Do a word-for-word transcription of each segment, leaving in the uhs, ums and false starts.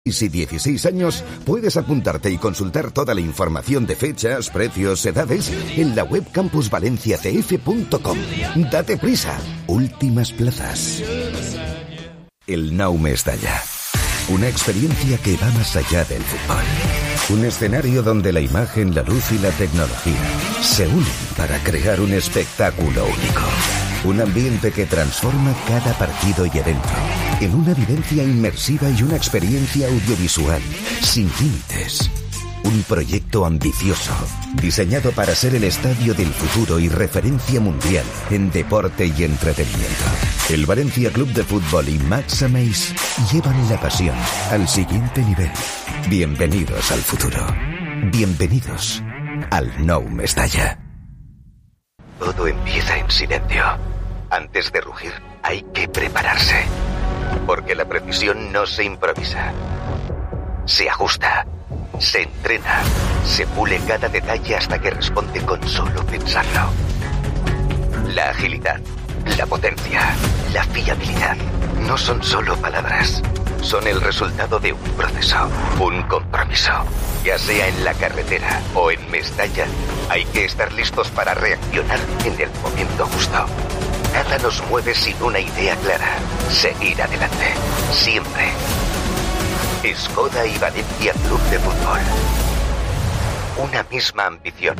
y dieciséis años, puedes apuntarte y consultar toda la información de fechas, precios, edades en la web campus valencia c f punto com. Date prisa, últimas plazas. El Nou Mestalla. Una experiencia que va más allá del fútbol. Un escenario donde la imagen, la luz y la tecnología se unen para crear un espectáculo único. Un ambiente que transforma cada partido y evento en una vivencia inmersiva y una experiencia audiovisual sin límites. Un proyecto ambicioso, diseñado para ser el estadio del futuro y referencia mundial en deporte y entretenimiento. El Valencia Club de Fútbol y Max Ameis llevan la pasión al siguiente nivel. Bienvenidos al futuro. Bienvenidos al Nou Mestalla. Todo empieza en silencio. Antes de rugir, hay que prepararse. Porque la precisión no se improvisa. Se ajusta, se entrena, se pule cada detalle hasta que responde con solo pensarlo. La agilidad, la potencia, la fiabilidad no son solo palabras. Son el resultado de un proceso, un compromiso. Ya sea en la carretera o en Mestalla, hay que estar listos para reaccionar en el momento justo. Nada nos mueve sin una idea clara. Seguir adelante. Siempre. Skoda y Valencia Club de Fútbol. Una misma ambición.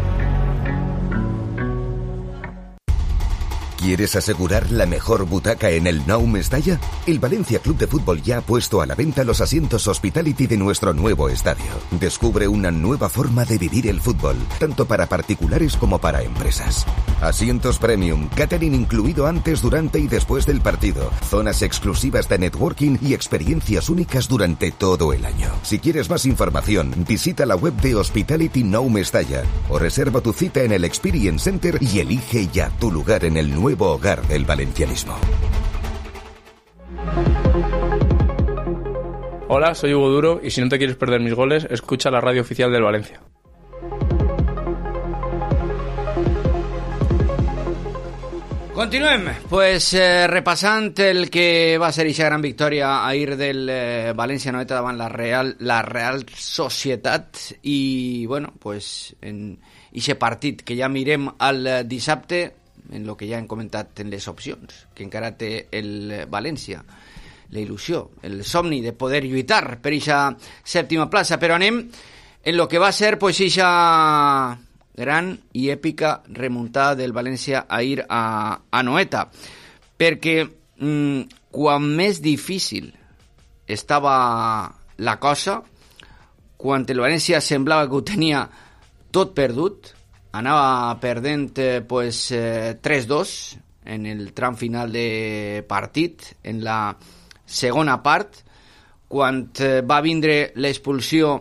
¿Quieres asegurar la mejor butaca en el Nou Mestalla? El Valencia Club de Fútbol ya ha puesto a la venta los asientos Hospitality de nuestro nuevo estadio. Descubre una nueva forma de vivir el fútbol, tanto para particulares como para empresas. Asientos premium, catering incluido antes, durante y después del partido, zonas exclusivas de networking y experiencias únicas durante todo el año. Si quieres más información, visita la web de Hospitality Nou Mestalla o reserva tu cita en el Experience Center y elige ya tu lugar en el nuevo Nuevo hogar del valencianismo. Hola, soy Hugo Duro y si no te quieres perder mis goles, escucha la radio oficial del Valencia. Continuem, pues eh, repassant el que va ser aquesta gran victòria ahir del eh, València Noeta davant la Real, la Real Societat i, bueno, pues en aquest partit que ja mirem al dissabte, en lo que ja hem comentat en les opcions, que encara té el València, la il·lusió, el somni de poder lluitar per aquesta sèptima plaça, però anem en lo que va ser pues aquesta gran i èpica remuntada del València ahir a, a Noeta, perquè mmm, quan més difícil estava la cosa, quan el València semblava que ho tenia tot perdut, anava perdent eh, pues, eh, tres dos en el tram final de partit, en la segona part, quan eh, va vindre l'expulsió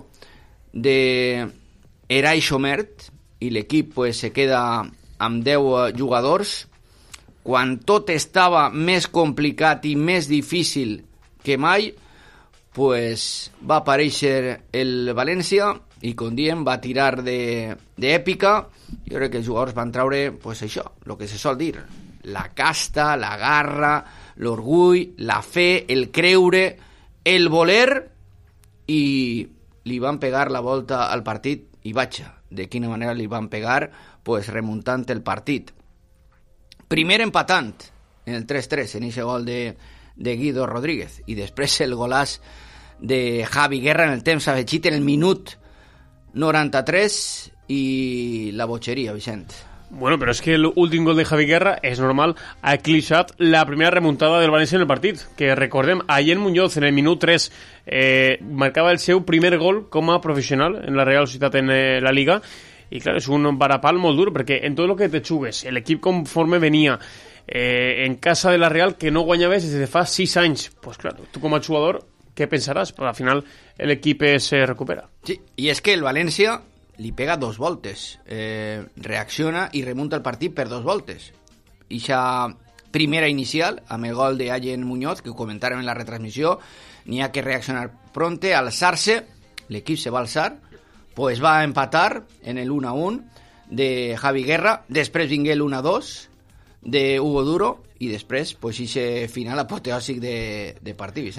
de Eray Xomert i l'equip pues, se queda amb deu eh, jugadors, quan tot estava més complicat i més difícil que mai, pues, va aparèixer el València i, com diem, va tirar d'èpica. Jo crec que els jugadors van treure, pues això, el que se sol dir, la casta, la garra, l'orgull, la fe, el creure, el voler, i li van pegar la volta al partit, i vaja, de quina manera li van pegar, pues remuntant el partit. Primer empatant en el tres tres, en aquest gol de, de Guido Rodríguez, i després el golàs de Javi Guerra en el temps afegit en el minut noranta-tres i la botxeria, Vicent. Bueno, pero es que el últim gol de Javi Guerra, es normal, ha eclipsat la primera remuntada del València en el partit, que recordem, Ayen Muñoz en el minut tres eh, marcava el seu primer gol com a professional en la Real Societat en eh, la Liga, i clar, és un varapal molt dur, perquè en tot el que te jugues, l'equip conforme venia eh, en casa de la Real, que no guanyaves des de fa sis anys, pues clar, tu com a jugador, què pensaràs? Però al final l'equip se recupera. Sí, i és que el València li pega dos voltes, eh, reacciona i remunta el partit per dos voltes. Ixa primera inicial, amb el gol de Ayen Muñoz, que ho comentàrem en la retransmissió, n'hi ha que reaccionar pronte, alçar-se, l'equip se va alçar, pues va empatar en el uno a uno de Javi Guerra, després vingué el uno a dos de Hugo Duro, i després, pues, ixe final apoteòsic de, de partit, Vicent.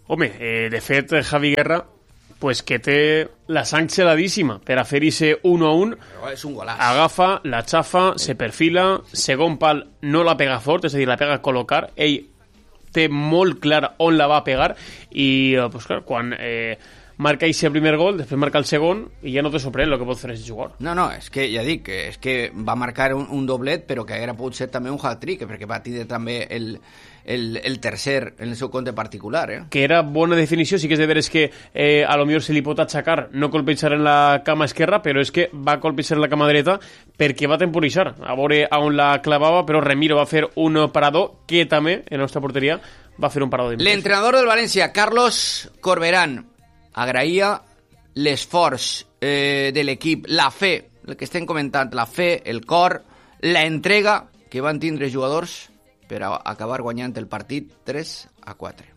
Home, eh, de fet, Javi Guerra, pues que té la sang geladíssima per a fer ese uno a un. Però és un golaç. Agafa, la xafa, se perfila, segon pal no la pega fort, és a dir, la pega a col·locar. Ell té molt clar on la va pegar i, pues clar, quan eh, marca aquest primer gol, després marca el segon i ja no te sorprèn el que pot fer aquest jugador. No, no, és que ja dic, és que va marcar un, un doblet, però que haguera pogut ser també un hat-trick, perquè va tindre també el, el, el tercer en el seu compte particular, eh? Que era bona definició, sí que és de veres que eh, a lo millor se li pot aixacar no colpejar en la cama esquerra, però és que va colpejar en la cama dreta perquè va temporalitzar, a veure on la clavava, però Remiro va fer un parador que també, en la nostra porteria, va fer un parador. L'entrenador del València, Carlos Corberán, agraïa l'esforç eh, de l'equip, la fe, el que estem comentant, la fe, el cor, la entrega que van tindre jugadors per a acabar guanyant el partit tres a cuatro.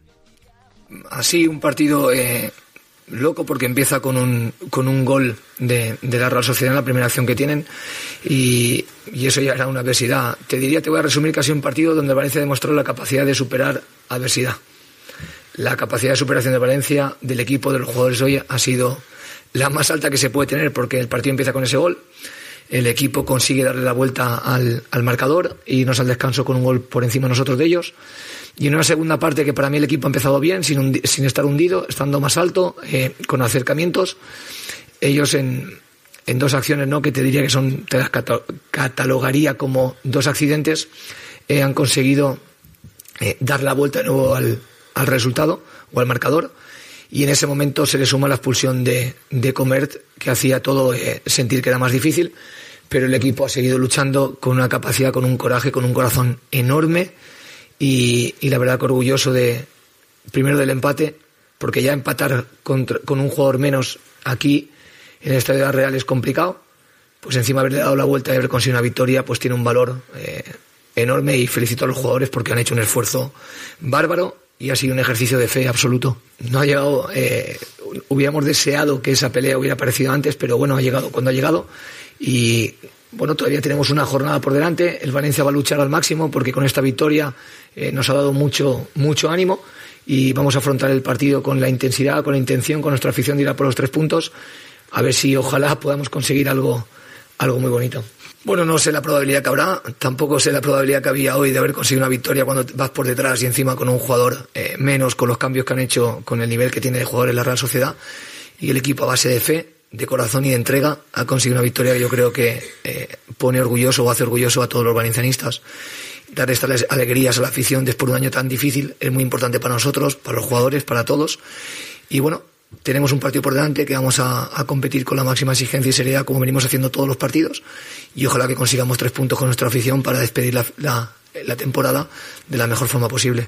Así un partido eh, loco porque empieza con un, con un gol de, de la Real Sociedad en la primera acción que tienen y, y eso ya era una adversidad. Te diría, te voy a resumir casi un partido donde el Valencia demostró la capacidad de superar adversidad. La capacidad de superación de Valencia, del equipo, de los jugadores hoy ha sido la más alta que se puede tener porque el partido empieza con ese gol, el equipo consigue darle la vuelta al, al marcador y irnos al descanso con un gol por encima de nosotros de ellos. Y en una segunda parte que para mí el equipo ha empezado bien, sin, hundi- sin estar hundido, estando más alto, eh, con acercamientos. Ellos en, en dos acciones, ¿no?, que te diría que son, te las cata- catalogaría como dos accidentes, eh, han conseguido eh, dar la vuelta de nuevo al, al resultado o al marcador. Y en ese momento se le suma la expulsión de, de Comert, que hacía todo eh, sentir que era más difícil, pero el equipo ha seguido luchando con una capacidad, con un coraje, con un corazón enorme y, y la verdad que orgulloso de, primero del empate, porque ya empatar contra, con un jugador menos aquí en el Estadio de la Real es complicado, pues encima haberle dado la vuelta y haber conseguido una victoria pues tiene un valor eh, enorme y felicito a los jugadores porque han hecho un esfuerzo bárbaro. Y ha sido un ejercicio de fe absoluto. No ha llegado, eh, hubiéramos deseado que esa pelea hubiera aparecido antes, pero bueno, ha llegado cuando ha llegado. Y bueno, todavía tenemos una jornada por delante. El Valencia va a luchar al máximo porque con esta victoria eh, nos ha dado mucho, mucho ánimo. Y vamos a afrontar el partido con la intensidad, con la intención, con nuestra afición de ir a por los tres puntos. A ver si ojalá podamos conseguir algo, algo muy bonito. Bueno, no sé la probabilidad que habrá, tampoco sé la probabilidad que había hoy de haber conseguido una victoria cuando vas por detrás y encima con un jugador eh, menos, con los cambios que han hecho, con el nivel que tiene de jugadores la Real Sociedad, y el equipo a base de fe, de corazón y de entrega ha conseguido una victoria que yo creo que eh, pone orgulloso o hace orgulloso a todos los valencianistas. Dar estas alegrías a la afición después de un año tan difícil es muy importante para nosotros, para los jugadores, para todos, y bueno, tenemos un partido por delante que vamos a, a competir con la máxima exigencia y seriedad como venimos haciendo todos los partidos y ojalá que consigamos tres puntos con nuestra afición para despedir la, la, la temporada de la mejor forma posible.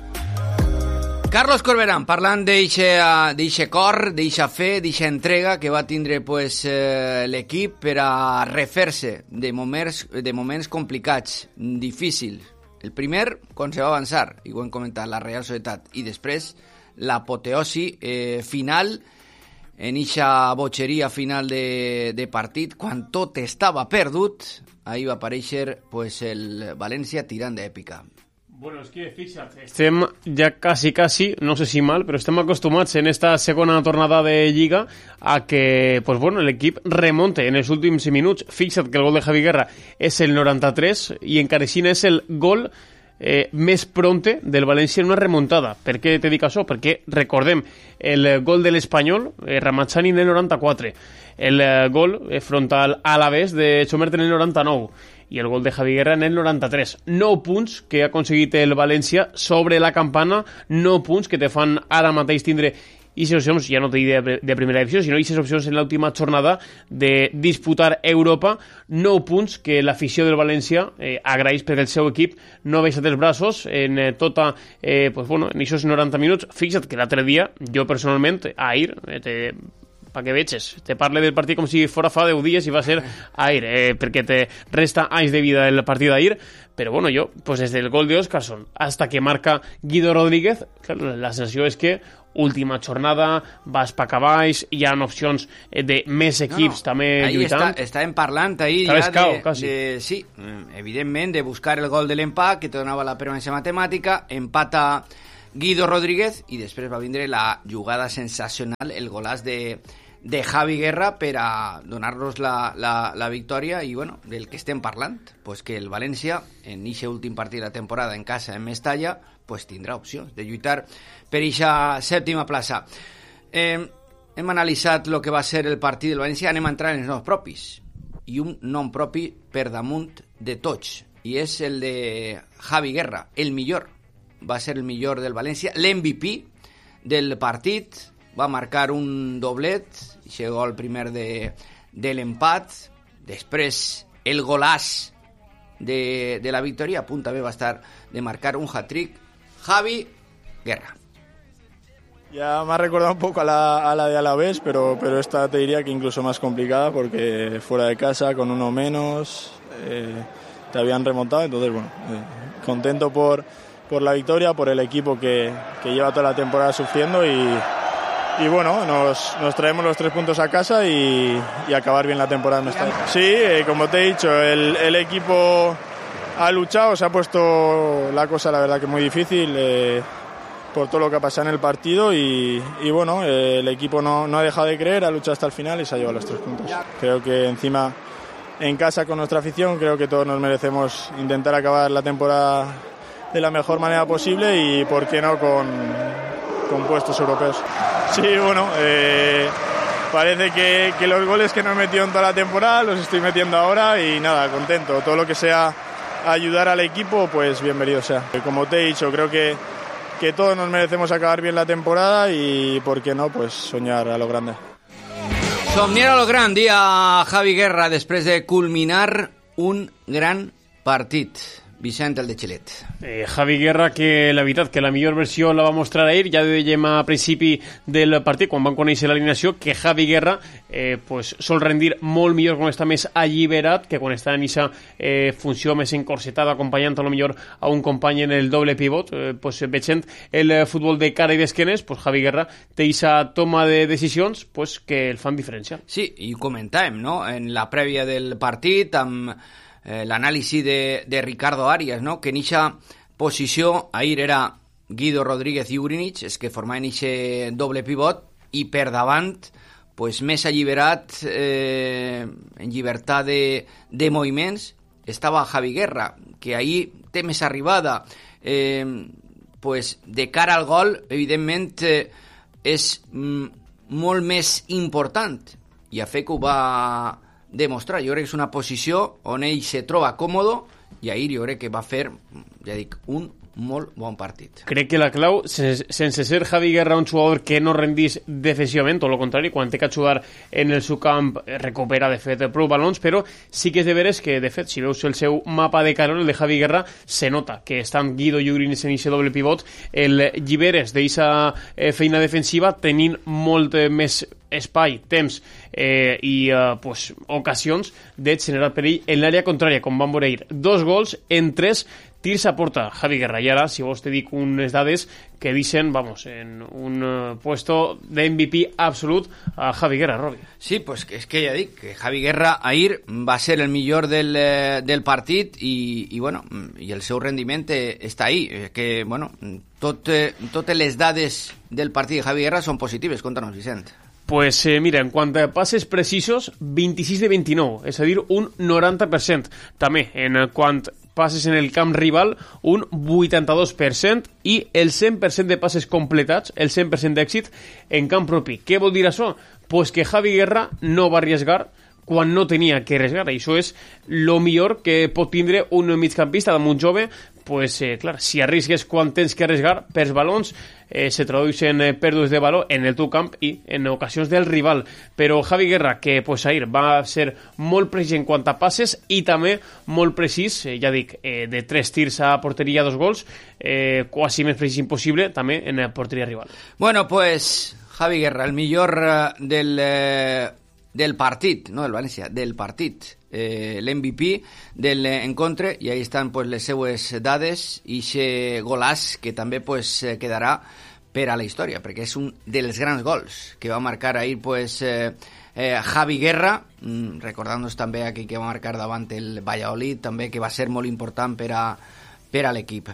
Carlos Corberán, parlant d'eixe cor, d'eixa fe, d'eixa entrega que va tindre pues, eh, l'equip per a refer-se de moments, de moments complicats, difícils. El primer, quan se va avançar, i ho hem comentat, la Real Societat, i després l'apoteosi eh, final, en eixa botxeria final de, de partit, quan tot estava perdut, ahí va aparèixer pues, el València tirant d'èpica. Bueno, és que, fixa't, estem ja quasi, quasi, no sé si mal, però estem acostumats en esta segona tornada de Lliga a que, pues bueno, l'equip remonte en els últims minuts. Fixa't que el gol de Javi Guerra és el noranta-tres i encara així és el gol eh, més pronte del València en una remuntada. Per què te dic això? Perquè, recordem, el gol de l'Espanyol, eh, Ramazani en el noranta-quatre, el eh, gol eh, frontal a l'Alavés de Chomert en el noranta-nou, i el gol de Javi Guerra en el noranta-tres. nou punts que ha aconseguit el València sobre la campana, nou punts que te fan ara mateix tindre aquestes opcions, ja no te dic de, de primera divisió, sinó aquestes opcions en l'última jornada de disputar Europa, nou punts que l'afició del València eh, agraeix perquè el seu equip no ha baixat els braços en eh, tota, eh, pues bueno, en aquests noranta minuts. Fixa't que l'altre dia, jo personalment, ahir, eh, te perquè veges, te parle del partit com si fora fa deu dies i va ser ahir, eh, perquè te resta anys de vida el partit d'ahir, però bueno, jo, pues des del gol de Óscarson hasta que marca Guido Rodríguez, claro, la sensació és que última jornada, vas pa cavalls, hi ha opcions de més equips no, no. també ahí lluitant. Està, estàvem parlant ahir ja cao, de, de, sí, evidentment, de buscar el gol de l'empat que te donava la permanència matemàtica, empata Guido Rodríguez, i després va vindre la jugada sensacional, el golaç de, de Javi Guerra per a donar-nos la, la, la victòria. I bueno, del que estem parlant, pues que el València en aquest últim partit de la temporada en casa en Mestalla pues tindrà opcions de lluitar per aquesta sèptima plaça. eh, hem analitzat el que va ser el partit del València, anem a entrar en els noms propis, i un nom propi per damunt de tots, i és el de Javi Guerra, el millor. Va ser el millor del València, l'M V P del partit, va marcar un doblet, llegó el primer de, de l'empat, després el golaç de, de la victòria, a punt també va estar de marcar un hat-trick, Javi Guerra. Ya me ha recordado un poco a la, a la de Alavés, pero, pero esta te diría que incluso más complicada, porque fuera de casa, con uno menos, eh, te habían remontado, entonces bueno, eh, contento por... por la victoria, por el equipo que, que lleva toda la temporada sufriendo y, y bueno, nos, nos traemos los tres puntos a casa y, y acabar bien la temporada en Mestalla. Sí, eh, como te he dicho, el, el equipo ha luchado, se ha puesto la cosa la verdad que muy difícil eh, por todo lo que ha pasado en el partido y, y bueno, eh, el equipo no, no ha dejado de creer, ha luchado hasta el final y se ha llevado los tres puntos. Creo que encima en casa con nuestra afición, creo que todos nos merecemos intentar acabar la temporada de la mejor manera posible y por qué no con, con puestos europeos. Sí, bueno, eh, parece que, que los goles que no he metido en toda la temporada los estoy metiendo ahora y nada, contento. Todo lo que sea ayudar al equipo, pues bienvenido sea. Como te he dicho, creo que, que todos nos merecemos acabar bien la temporada y por qué no, pues soñar a lo grande. Somniar a lo gran, dia Javi Guerra, després de culminar un gran partit. Vicent, el de Xilet. Eh, Javi Guerra, que la veritat que la millor versió la va mostrar ahir, ja dèiem a principi del partit, quan van conèixer l'alineació, que Javi Guerra eh, pues, sol rendir molt millor quan està més alliberat que quan està en aquesta eh, funció més encorsetada, acompanyant a lo millor a un company en el doble pivot. Eh, pues, veient el futbol de cara i d'esquenes, pues, Javi Guerra té aquesta toma de decisions pues, que el fan diferencial. Sí, i ho comentàvem, no?, en la prèvia del partit, amb Eh, l'anàlisi de, de Ricardo Arias, no?, que en eixa posició ahir era Guido Rodríguez i Urinic, és que formaven eixe doble pivot, i per davant pues, més alliberat, eh, en llibertat de, de moviments, estava Javi Guerra, que ahir té més arribada, eh, pues, de cara al gol, evidentment eh, és mm, molt més important, i a fer que ho va demostrar. Jo crec que és una posició on ell se troba còmodo i ahir jo crec que va fer, ja dic, un molt bon partit. Crec que la clau, sense, sense ser Javi Guerra un jugador que no rendís defensivament, o lo contrari, quan té que jugar en el seu camp recupera de fet prou balons, però sí que és de veres que, de fet, si veus el seu mapa de calor, el de Javi Guerra, se nota que estan Guido i Urinic en aquest doble pivot, el lliberes d'aquesta eh, feina defensiva tenint molt eh, més espai, temps eh, i eh, pues, ocasions de generar perill en l'àrea contrària, com van veure ahir. Dos gols en tres tirs a porta Javi Guerra. I ara, si vols te dic unes dades que deixen, vamos, en un uh, puesto de M V P absolut a Javi Guerra, Robi. Sí, pues és que ja dic que Javi Guerra ahir va ser el millor del, eh, del partit i, i, bueno, i el seu rendiment eh, està ahí. Eh, que, bueno, tot, eh, totes les dades del partit de Javi Guerra són positives. Conta-nos, Vicent. Pues eh, mira, en quant a passes precisos, vint-i-sis de vint-i-nou, és a dir, un noranta per cent. També, en quant passes en el camp rival, un vuitanta-dos per cent, i el cent per cent de passes completats, el cent per cent d'èxit en camp propi. Què vol dir això? Pues que Javi Guerra no va arriesgar quan no tenia que arriesgar. I això és el millor que pot tindre un migcampista damunt jove. Pues, eh, clar, si arriesgues quan tens que arriesgar, pers balons, eh, se tradueixen eh, pèrdues de valor en el teu camp i en ocasions del rival. Però Javi Guerra, que pues, ahir va ser molt precís en quant a passes i també molt precís, eh, ja dic, eh, de tres tirs a porteria, dos gols, eh, quasi més precís impossible, també en la porteria rival. Bueno, pues, Javi Guerra, el millor eh, del... Eh... del partit, no del València, del partit, eh, l'M V P del encontre, i ahí estan pues, les seues dades i aquest golaç que també pues, quedarà per a la història, perquè és un dels grans gols que va marcar ahir pues, eh, eh, Javi Guerra, mm, recordant-nos també aquí que va marcar davant el Valladolid, també que va ser molt important per a, per a l'equip.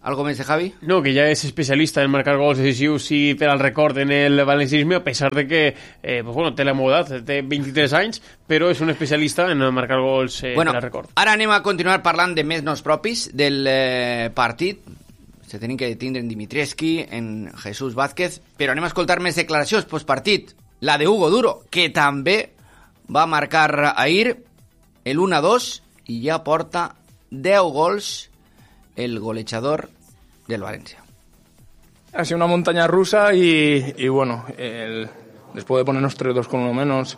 Algo més de Javi? No, que ja és especialista en marcar gols decisius i per al record en el valencianisme, a pesar de que eh, pues bueno, té la meva edat, té vint-i-tres anys, però és un especialista en marcar gols eh, bueno, per al record. Ara anem a continuar parlant de més nos propis del eh, partit. Se tenim que tindre en Dimitrievski, en Jesús Vázquez, però anem a escoltar més declaracions postpartit. La de Hugo Duro, que també va marcar ahir el uno a dos i ja porta deu gols el golejador del Valencia. Ha sido una montaña rusa y, y bueno, el, después de ponernos tres dos con uno menos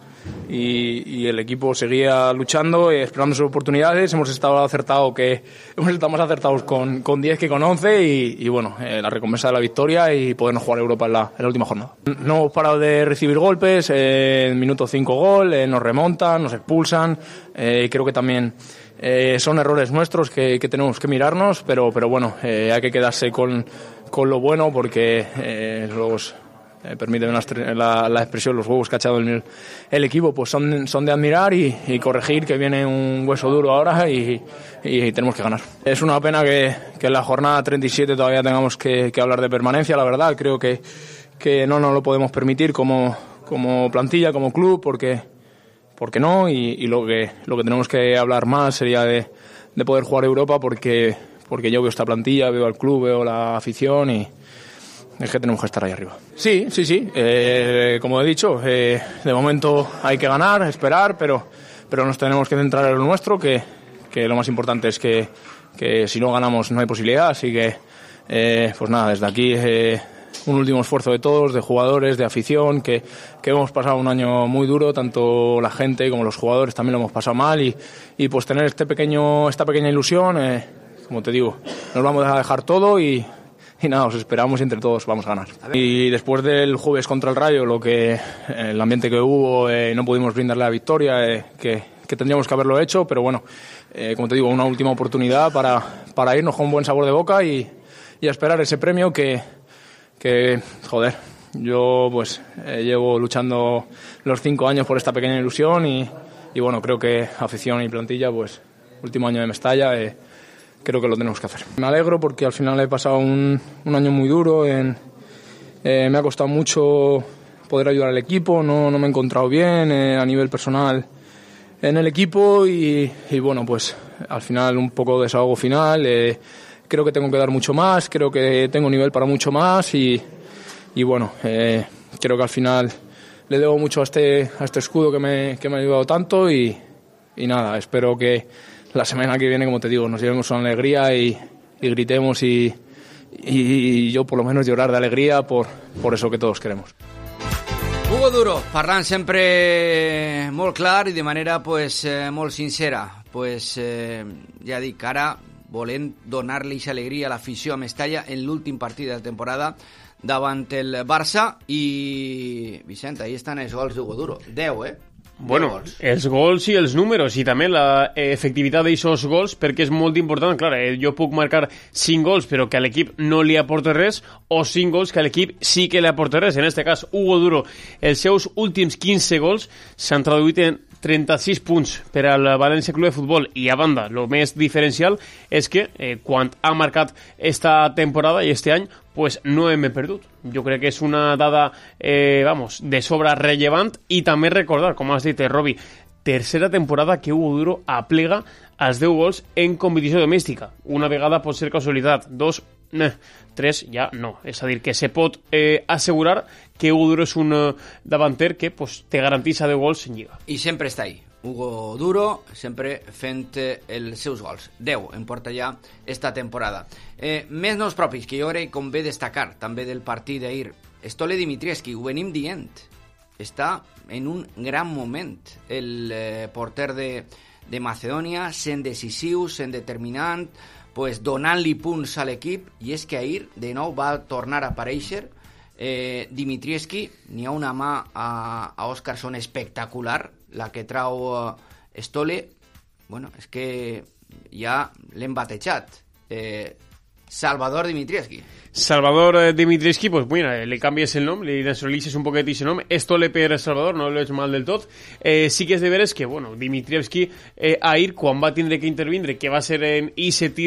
y, y el equipo seguía luchando, eh, esperando sus oportunidades, hemos estado acertados que hemos estado más acertados con, con diez que con once y, y bueno, eh, la recompensa de la victoria y podernos jugar Europa en la, en la última jornada. No hemos parado de recibir golpes, eh, en minuto cinco gol, eh, nos remontan, nos expulsan, eh, creo que también Eh, son errores nuestros que, que tenemos que mirarnos, pero, pero bueno, eh, hay que quedarse con, con lo bueno porque eh, los, eh, permíteme la, la, la expresión, los huevos que ha echado el, el equipo pues son, son de admirar y, y corregir, que viene un hueso duro ahora y, y tenemos que ganar. Es una pena que, que en la jornada treinta y siete todavía tengamos que, que hablar de permanencia, la verdad, creo que, que no nos lo podemos permitir como, como plantilla, como club, porque... porque no, y, y lo que lo que tenemos que hablar más sería de, de poder jugar Europa porque porque yo veo esta plantilla, veo al club, veo la afición y es que tenemos que estar ahí arriba. Sí, sí, sí, eh, como he dicho, eh, de momento hay que ganar, esperar, pero pero nos tenemos que centrar en lo nuestro, que, que lo más importante es que, que si no ganamos no hay posibilidad, así que eh, pues nada, desde aquí... Eh, un último esfuerzo de todos, de jugadores, de afición, que, que hemos pasado un año muy duro, tanto la gente como los jugadores también lo hemos pasado mal y, y pues tener este pequeño, esta pequeña ilusión, eh, como te digo, nos vamos a dejar todo y, y nada, os esperamos y entre todos vamos a ganar. Y después del jueves contra el Rayo, lo que el ambiente que hubo, eh, no pudimos brindarle la victoria, eh, que, que tendríamos que haberlo hecho, pero bueno, eh, como te digo, una última oportunidad para, para irnos con un buen sabor de boca y, y a esperar ese premio que que, joder, yo pues eh, llevo luchando los cinco años por esta pequeña ilusión y, y bueno, creo que afición y plantilla, pues último año de Mestalla, eh, creo que lo tenemos que hacer. Me alegro porque al final he pasado un, un año muy duro, en, eh, me ha costado mucho poder ayudar al equipo, no, no me he encontrado bien eh, a nivel personal en el equipo y, y bueno, pues al final un poco de desahogo final, eh, creo que tengo que dar mucho más, creo que tengo nivel para mucho más y, y bueno, eh, creo que al final le debo mucho a este, a este escudo que me, que me ha ayudado tanto y, y nada, espero que la semana que viene, como te digo, nos llevemos una alegría y, y gritemos y, y, y yo por lo menos llorar de alegría por, por eso que todos queremos. Hugo Duro, parlant sempre molt clar i de manera pues, eh, molt sincera. Pues, eh, ja dic, ara volent donar-li aquesta alegria a l'afició a Mestalla en l'últim partit de la temporada davant el Barça i, Vicent, ahí estan els gols d'Hugo Duro. deu, eh? Bueno, gols. Els gols i els números i també la efectivitat d'aquests gols, perquè és molt important. Clar, eh, jo puc marcar cinc gols però que a l'equip no li aporta res, o cinc gols que a l'equip sí que li aporta res. En aquest cas, Hugo Duro, els seus últims quinze gols s'han traduït en trenta-sis punts per al València Club de Futbol i a banda, el més diferencial és que eh, quan ha marcat esta temporada i este any, pues no hem perdut. Jo crec que és una dada eh, vamos, de sobra rellevant i també recordar, com has dit, eh, Robi, tercera temporada que Hugo Duro aplega els deu gols en competició domèstica. Una vegada pot ser casualitat, dos, ne, tres ja no. És a dir, que se pot eh, assegurar que Hugo Duro és un eh, davanter que pues, te garantitza deu gols en Lliga. I sempre està ahí. Hugo Duro, sempre fent els seus gols. deu en porta ja esta temporada. Eh, més nos propis, que jo crec que convé destacar també del partit d'ahir. Stole Dimitrievski, ho venim dient. Està en un gran moment el eh, porter de, de Macedònia, sent decisiu, sent determinant, pues, donant-li punts a l'equip, i és que ahir de nou va tornar a aparèixer eh, Dimitrievski. N'hi ha una mà a, a Óscarson espectacular, la que trau uh, Stole. Bueno, és que ja l'hem batejat. Eh, Salvador Dimitrievski. Salvador eh, Dimitrievski, pues mira, le canvies el nom, li nacionalitzes un poquet aquest nom. Stole per Salvador, no l'he mal del tot. Eh, sí que és de veres que, bueno, Dimitrievski eh, ahir, quan va tindre que intervindre, que va ser en ese tir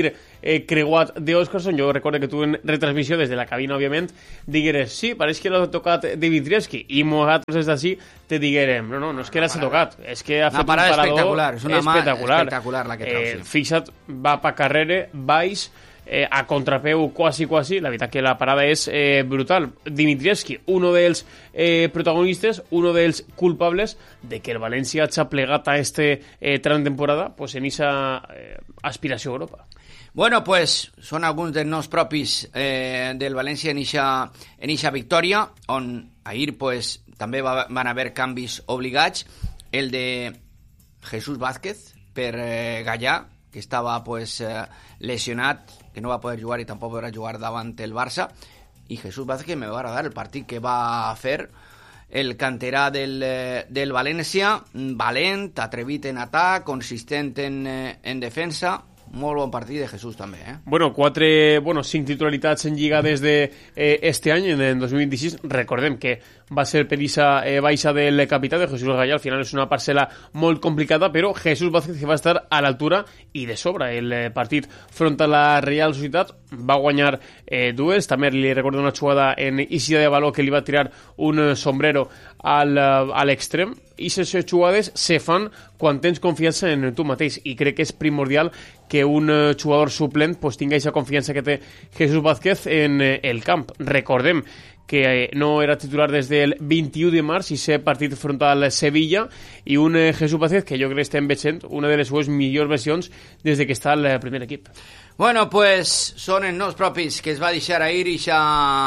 eh, creuat d'Oscarson. Jo recordo que tu en retransmissió des de la cabina, òbviament, digueres, sí, pareix que l'ha tocat Dimitrievski, i nosaltres des d'ací te diguérem, no, no, no és que l'ha tocat, és que ha fet un parador espectacular, és una espectacular. espectacular la que trau, sí. Eh, fixa't, va pa carrere, baix, Eh, a contrapeu quasi quasi, la veritat que la parada és eh, brutal. Dimitrievski, uno dels eh, protagonistes, uno dels culpables de que el València hagi plegat a este eh, tram de temporada pues, en esa eh, aspiració a Europa. Bueno, pues són alguns dels noms propis eh, del València en eixa en eixa victòria, on ahir pues, també va, van haver canvis obligats. El de Jesús Vázquez per eh, Gallà, que estava pues, eh, lesionat, que no va poder jugar i tampoc podrà jugar davant el Barça, i Jesús Vázquez me va agradar el partit que va fer el canterà del, del València, valent, atrevit en atac, consistent en, en defensa. Molt bon partit de Jesús també, eh? Bueno, quatre, bueno, cinc titularitats en Lliga des de eh, este any, en dos mil vint-i-sis. Recordem que va ser per esa eh, baixa del capità de Jesús Gallà. Al final és una parcel·la molt complicada, però Jesús Vázquez va estar a l'altura i de sobre. El eh, partit front a la Real Societat va guanyar eh, dues. També li recordo una jugada en eixida de valor que li va tirar un sombrero al, a l'extrem. I aquestes jugades se fan quan tens confiança en tu mateix, i crec que és primordial que un jugador suplent pues, tingui aquesta confiança que té Jesús Vázquez en el camp. Recordem que no era titular des del vint-i-u de març i ser partit front al Sevilla, i un Jesús Vázquez que jo crec que estem veient una de les seues millors versions des de que està al primer equip. Bueno, pues són els nous propis que es va deixar ahir eixa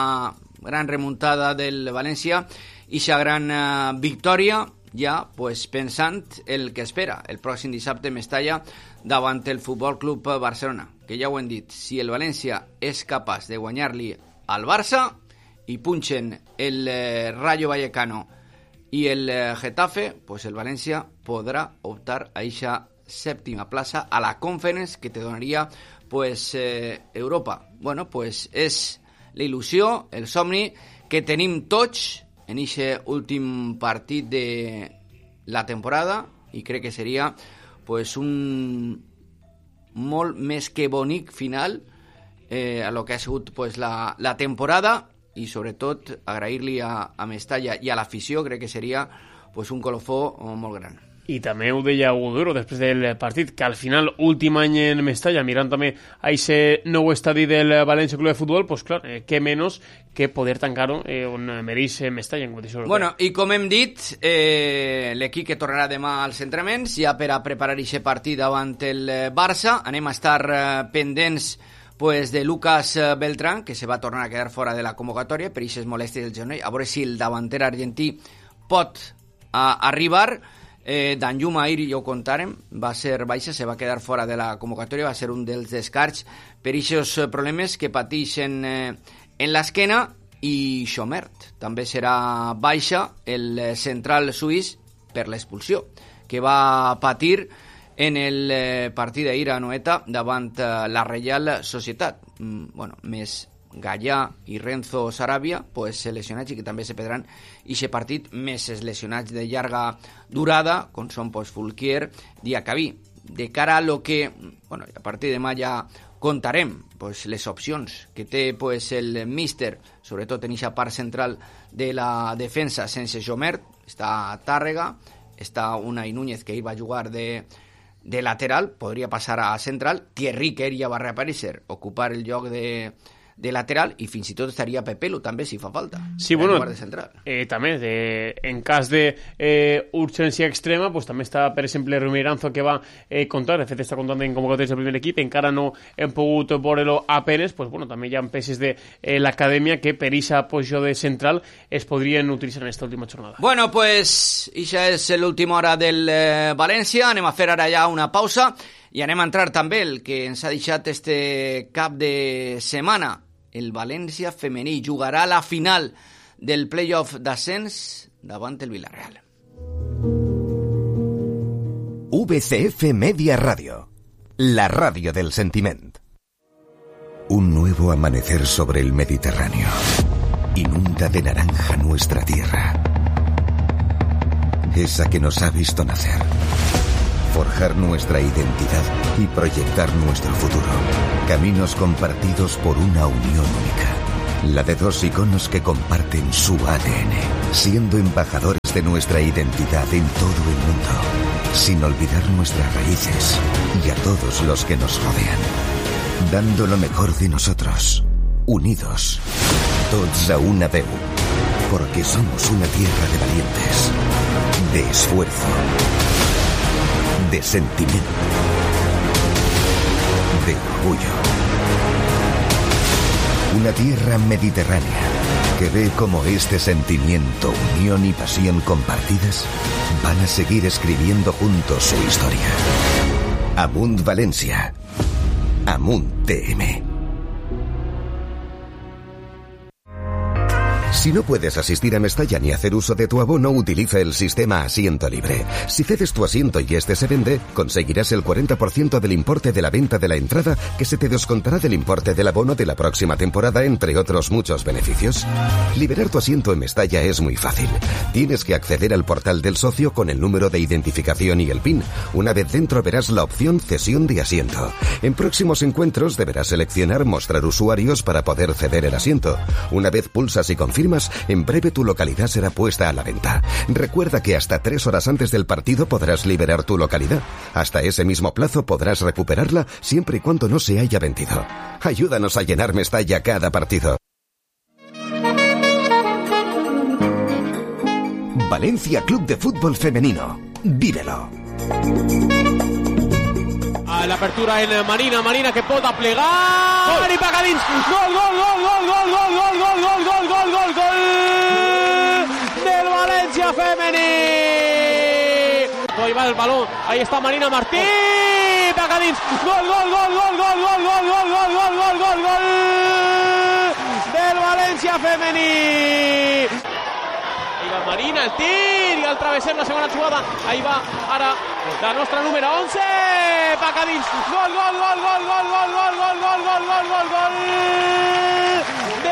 gran remuntada del València, eixa gran uh, victòria, ja pues, pensant el que espera el pròxim dissabte en Mestalla davant el Futbol Club Barcelona, que ja ho hem dit, si el València és capaç de guanyar-li al Barça i punxen el eh, Rayo Vallecano i el eh, Getafe, pues el València podrà optar a eixa sèptima plaça a la Conference que te donaria pues, eh, Europa. Bueno, pues és la il·lusió, el somni que tenim tots en aquest últim partit de la temporada, i crec que seria pues, un molt més que bonic final eh, a lo que ha sigut pues, la, la temporada, i sobretot agrair-li a, a Mestalla i a l'afició. Crec que seria pues, un colofó molt gran. I també ho deia Hugo Duro després del partit, que al final, últim any en Mestalla, mirant també a aquest nou estadi del València Club de Futbol, pues clar, eh, què menys que poder tancar-ho eh, on mereix Mestalla en competició europea. Bueno, i com hem dit, eh, l'equip que tornarà demà als entrenaments, ja per a preparar aquest partit davant el Barça. Anem a estar eh, pendents pues, de Lucas Beltrán, que se va tornar a quedar fora de la convocatòria per aquestes molèsties del genoll, a veure si el davanter argentí pot a, arribar. Eh, Danjuma ahir, ja ho contàrem, va ser baixa, se va quedar fora de la convocatòria, va ser un dels descarts per aquests problemes que pateixen eh, en l'esquena. I Schomert també serà baixa, el central suís, per l'expulsió que va patir en el eh, partit d'ahir a Anoeta davant eh, la Real Societat. Mm, bueno, més Gallà i Renzo Sarabia pues, lesionats, i que també se perdran aquest partit, més els lesionats de llarga durada, com són pues, Fulquier, Diacabí. De cara a lo que, bueno, a partir de demà ja contarem pues, les opcions que té pues, el míster, sobretot en aquesta part central de la defensa sense Jomert. Està Tàrrega, està Unai Núñez, que hi va jugar de, de lateral, podria passar a central. Thierry, que ja va reaparèixer, ocupar el lloc de de lateral, i fins i tot estaria Pepelu també si fa falta. Sí, bueno, eh, també de, en cas de eh, urgència extrema, pues, també està per exemple Rumiranzo, que va eh, comptar, de fet està comptant en convocatòries del primer equip, encara no hem pogut veure-lo apenes, pues, bueno, també hi ha peces de eh, l'acadèmia que per aquesta posició de central es podrien utilitzar en esta última jornada. Bueno, pues això és l'última hora del eh, València. Anem a fer ara ja una pausa i anem a entrar també el que ens ha deixat este cap de setmana. El València femení jugarà la final del playoff d'ascens davant el Villarreal. V C F Media Radio, la radio del sentiment. Un nuevo amanecer sobre el Mediterráneo inunda de naranja nuestra tierra, esa que nos ha visto nacer, forjar nuestra identidad y proyectar nuestro futuro. Caminos compartidos por una unión única. La de dos iconos que comparten su A D N, siendo embajadores de nuestra identidad en todo el mundo, sin olvidar nuestras raíces y a todos los que nos rodean. Dando lo mejor de nosotros, unidos, tots a una veu, porque somos una tierra de valientes, de esfuerzo, de sentimiento, de orgullo. Una tierra mediterránea que ve cómo este sentimiento, unión y pasión compartidas van a seguir escribiendo juntos su historia. Amunt Valencia. Amunt T M. Si no puedes asistir a Mestalla ni hacer uso de tu abono, utiliza el sistema Asiento Libre. Si cedes tu asiento y este se vende, conseguirás el cuarenta por ciento del importe de la venta de la entrada, que se te descontará del importe del abono de la próxima temporada, entre otros muchos beneficios. Liberar tu asiento en Mestalla es muy fácil. Tienes que acceder al portal del socio con el número de identificación y el PIN. Una vez dentro verás la opción cesión de asiento. En próximos encuentros deberás seleccionar mostrar usuarios para poder ceder el asiento. Una vez pulsas y confirmas, en breve tu localidad será puesta a la venta. Recuerda que hasta tres horas antes del partido podrás liberar tu localidad. Hasta ese mismo plazo podrás recuperarla siempre y cuando no se haya vendido. Ayúdanos a llenar Mestalla cada partido. Valencia Club de Fútbol Femenino. Vívelo. A la apertura en Marina, Marina que pot plegar, oh. I paga dins, gol, gol, gol, gol, gol, gol, gol, gol, gol, gol, gol, gol, gol del València femení. Ahí va el balón, ahí está Marina Martí, paga dins, gol, gol, gol, gol, gol, gol, gol, gol, gol, gol, gol, gol, gol del València femení. Ahí va Marina, el tir i el travessem, la segona jugada, ahí va ara la nostra número once, Pacadins, gol, gol, gol, gol, gol, gol, gol, gol, gol, gol, gol, gol, gol de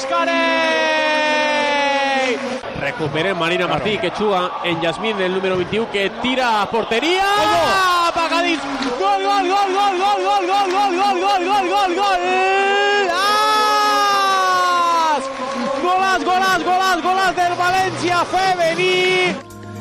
Mascarell. Recuperem Marina Martí, que juga en Yasmín, el número veintiuno, que tira a porteria, Pacadins, gol, gol, gol, gol, gol, gol, gol, gol, gol, gol, gol, gol, gol, Golàs, golàs, golàs, golàs del València femení.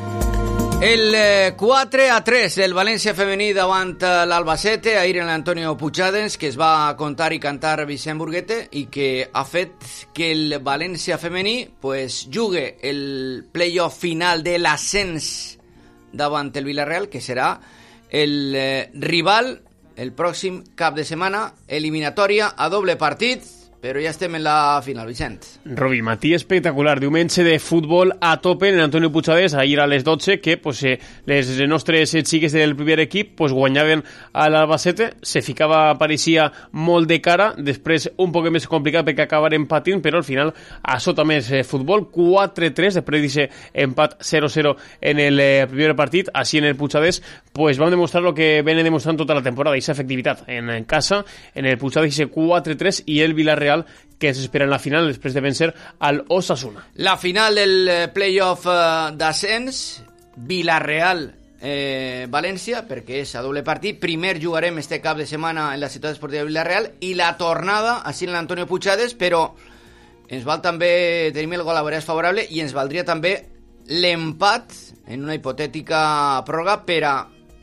El eh, quatre a tres del València femení davant l'Albacete, ahir en l'Antonio Puigades, que es va contar i cantar Vicent Burguete i que ha fet que el València femení pues, jugue el playoff final de l'ascens davant el Villarreal, que serà el eh, rival el pròxim cap de setmana, eliminatòria a doble partit, però ja estem en la final, Vicent. Robi, matí espectacular, diumenge de futbol a tope en Antonio Puigades, ahir a les dotze, que pues, eh, les nostres xiques del primer equip pues, guanyaven a l'Albacete, se ficava, pareixia molt de cara, després un poc més complicat perquè acabaren patint, però al final a sota més eh, futbol, quatre tres, després d'aquest empat zero zero en el eh, primer partit, així en el Puigades, pues, vam demostrar el que venen demostrant tota la temporada, aquesta efectivitat en, en casa, en el Puigades, quatre tres, i el Villarreal que s'espera en la final després de vencer al Osasuna. La final del playoff eh, d'ascens, Villarreal eh, València, perquè és a doble partit. Primer jugarem este cap de setmana en la ciutat esportiva de Villarreal i la tornada així en l'Antonio Puigades, però ens val també, tenim el gol a veure, és favorable, i ens valdria també l'empat en una hipotètica pròrroga per a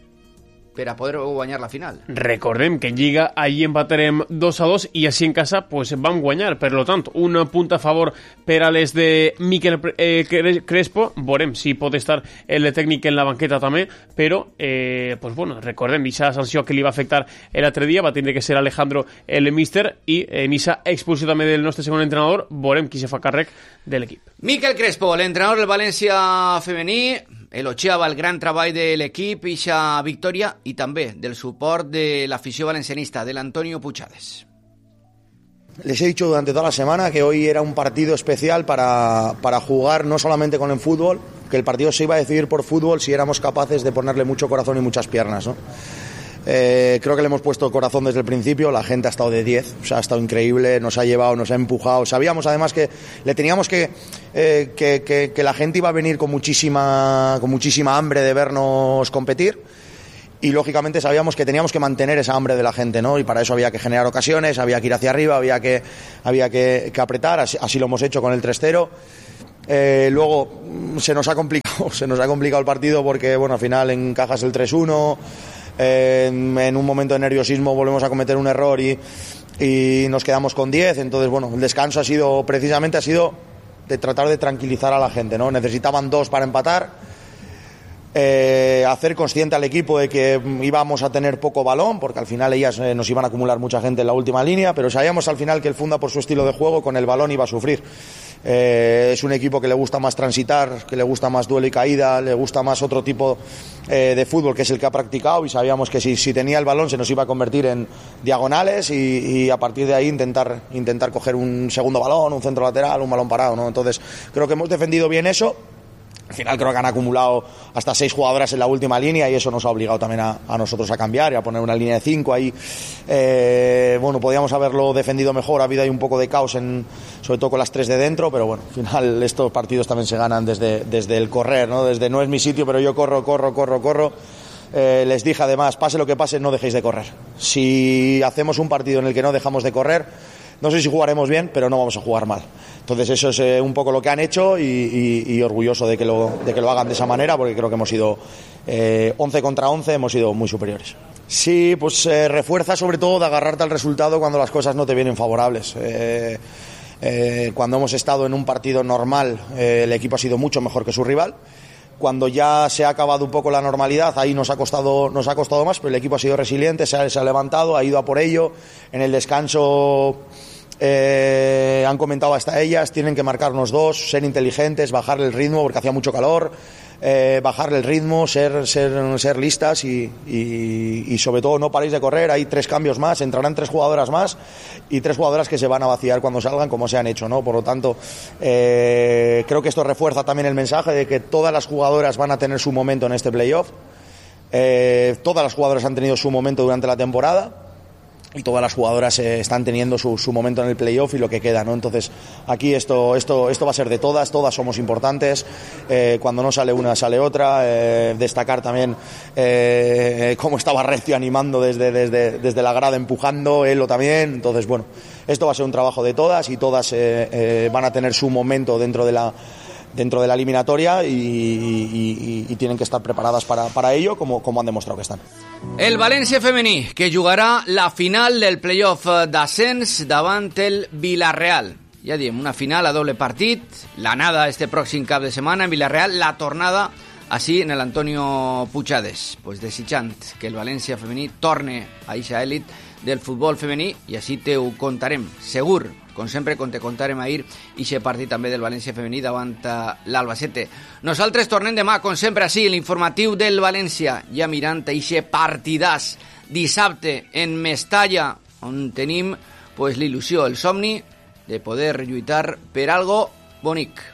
per a poder guanyar la final. Recordem que en Lliga allí empatarem dos a dos i així en casa pues, vam guanyar. Per lo tant, un punt a favor per a les de Miquel eh, Crespo. Veurem si pot estar el tècnic en la banqueta també, però eh, pues, bueno, recordem aquesta sanció que li va afectar l'altre dia, va tindre que ser Alejandro el míster, i en aquesta expulsió també del nostre segon entrenador, veurem qui se fa càrrec de l'equip. Miquel Crespo, l'entrenador del València femení, elogiava el gran treball de l'equip i aquesta victòria i també del suport de l'afició valencianista, de l'Antonio Puigades. Les he dicho durante toda la semana que hoy era un partido especial para, para jugar no solamente con el fútbol, que el partido se iba a decidir por fútbol si éramos capaces de ponerle mucho corazón y muchas piernas, ¿no? Eh, creo que le hemos puesto corazón desde el principio, la gente ha estado de diez, o sea, ha estado increíble, nos ha llevado, nos ha empujado, sabíamos además que le teníamos que, eh, que, que, que la gente iba a venir con muchísima, con muchísima hambre de vernos competir, y lógicamente sabíamos que teníamos que mantener esa hambre de la gente, ¿no? Y para eso había que generar ocasiones, había que ir hacia arriba, había que, había que, que apretar, así, así lo hemos hecho con el tres cero. Eh, luego se nos ha complicado, se nos ha complicado el partido porque, bueno, al final encajas el tres uno, eh, en, en un momento de nerviosismo volvemos a cometer un error y, y nos quedamos con diez, entonces, bueno, el descanso ha sido, precisamente ha sido de tratar de tranquilizar a la gente, ¿no? Necesitaban dos para empatar. Eh, hacer consciente al equipo de que íbamos a tener poco balón, porque al final ellas eh, nos iban a acumular mucha gente en la última línea, pero sabíamos al final que el Funda, por su estilo de juego, con el balón iba a sufrir. Eh, es un equipo que le gusta más transitar, que le gusta más duelo y caída, le gusta más otro tipo eh, de fútbol, que es el que ha practicado, y sabíamos que si, si tenía el balón se nos iba a convertir en diagonales y, y a partir de ahí intentar, intentar coger un segundo balón, un centro lateral, un balón parado, ¿no? Entonces creo que hemos defendido bien eso. Al final creo que han acumulado hasta seis jugadoras en la última línea y eso nos ha obligado también a, a nosotros a cambiar y a poner una línea de cinco ahí. Eh, bueno, podíamos haberlo defendido mejor, ha habido ahí un poco de caos, en, sobre todo con las tres de dentro, pero bueno, al final estos partidos también se ganan desde, desde el correr, ¿no? Desde no es mi sitio, pero yo corro, corro, corro, corro. Eh, les dije además, pase lo que pase, no dejéis de correr. Si hacemos un partido en el que no dejamos de correr, no sé si jugaremos bien, pero no vamos a jugar mal. Entonces eso es eh, un poco lo que han hecho y, y, y orgulloso de que, lo, de que lo hagan de esa manera, porque creo que hemos sido eh, once contra once, hemos sido muy superiores. Sí, pues eh, refuerza sobre todo de agarrarte al resultado cuando las cosas no te vienen favorables. Eh, eh, cuando hemos estado en un partido normal, eh, el equipo ha sido mucho mejor que su rival. Cuando ya se ha acabado un poco la normalidad, ahí nos ha costado, nos ha costado más, pero el equipo ha sido resiliente, se ha, se ha levantado, ha ido a por ello. En el descanso eh, han comentado hasta ellas, tienen que marcarnos dos, ser inteligentes, bajarle el ritmo porque hacía mucho calor, eh, bajarle el ritmo, ser, ser, ser listas y, y, y sobre todo no paréis de correr. Hay tres cambios más, entrarán tres jugadoras más y tres jugadoras que se van a vaciar cuando salgan, como se han hecho, ¿no? Por lo tanto, eh, creo que esto refuerza también el mensaje de que todas las jugadoras van a tener su momento en este playoff. Eh, todas las jugadoras han tenido su momento durante la temporada y todas las jugadoras eh, están teniendo su, su momento en el playoff y lo que queda, ¿no? Entonces aquí esto, esto, esto va a ser de todas, todas somos importantes, eh, cuando no sale una sale otra. Eh, destacar también eh, cómo estaba Recio animando desde, desde, desde la grada, empujando, Elo también. Entonces bueno, esto va a ser un trabajo de todas y todas eh, eh, van a tener su momento dentro de la dentro de la eliminatoria y, y, y, y tienen que estar preparadas para, para ello, como, como han demostrado que están. El València femení, que jugarà la final del playoff d'ascens davant el Villarreal. Ja diem, una final a doble partit, l'anada este pròxim cap de setmana en Villarreal, la tornada així en l'Antonio Puigades. Pues desitjant que el València femení torne a eixa elit del futbol femení i així te ho contarem, segur, com sempre, com te contarem ahir, i aquest partit també del València femení davant l'Albacete. Nosaltres tornem demà, com sempre, així, l'informatiu del València, ja mirant aquest partidàs dissabte en Mestalla, on tenim pues, l'il·lusió, el somni de poder lluitar per algo bonic.